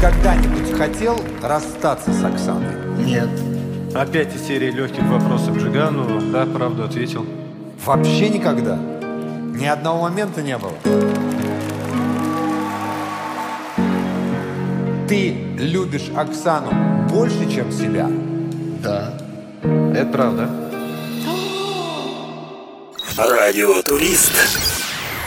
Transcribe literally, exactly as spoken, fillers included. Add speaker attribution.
Speaker 1: когда-нибудь хотел расстаться с Оксаной?
Speaker 2: Нет.
Speaker 3: Опять из серии легких вопросов Джигану. Да, правду ответил.
Speaker 1: Вообще никогда? Ни одного момента не было? Ты любишь Оксану больше, чем себя?
Speaker 2: Да.
Speaker 3: Это правда.
Speaker 4: Радио Турист.